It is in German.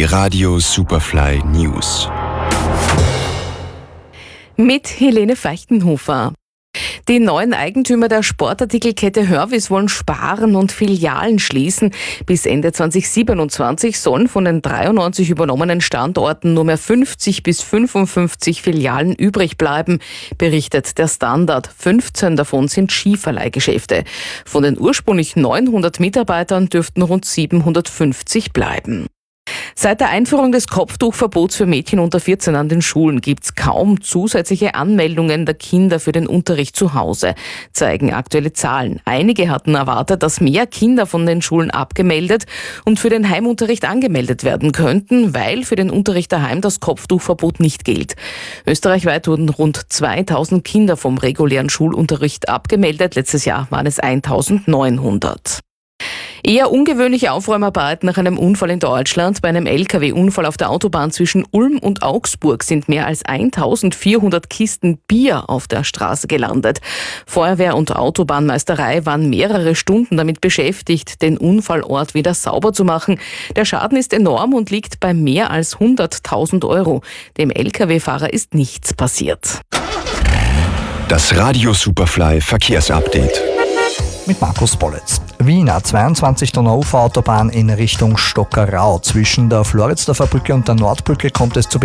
Die Radio Superfly News. Mit Helene Feichtenhofer. Die neuen Eigentümer der Sportartikelkette Hörvis wollen sparen und Filialen schließen. Bis Ende 2027 sollen von den 93 übernommenen Standorten nur mehr 50 bis 55 Filialen übrig bleiben, berichtet der Standard. 15 davon sind Skiverleihgeschäfte. Von den ursprünglich 900 Mitarbeitern dürften rund 750 bleiben. Seit der Einführung des Kopftuchverbots für Mädchen unter 14 an den Schulen gibt's kaum zusätzliche Anmeldungen der Kinder für den Unterricht zu Hause, zeigen aktuelle Zahlen. Einige hatten erwartet, dass mehr Kinder von den Schulen abgemeldet und für den Heimunterricht angemeldet werden könnten, weil für den Unterricht daheim das Kopftuchverbot nicht gilt. Österreichweit wurden rund 2000 Kinder vom regulären Schulunterricht abgemeldet. Letztes Jahr waren es 1900. Eher ungewöhnliche Aufräumarbeiten nach einem Unfall in Deutschland. Bei einem LKW-Unfall auf der Autobahn zwischen Ulm und Augsburg sind mehr als 1400 Kisten Bier auf der Straße gelandet. Feuerwehr und Autobahnmeisterei waren mehrere Stunden damit beschäftigt, den Unfallort wieder sauber zu machen. Der Schaden ist enorm und liegt bei mehr als 100.000 Euro. Dem LKW-Fahrer ist nichts passiert. Das Radio Superfly Verkehrsupdate. Mit Markus Bollitz. Wien A22 Donauuferautobahn in Richtung Stockerau. Zwischen der Floridsdorfer Brücke und der Nordbrücke kommt es zu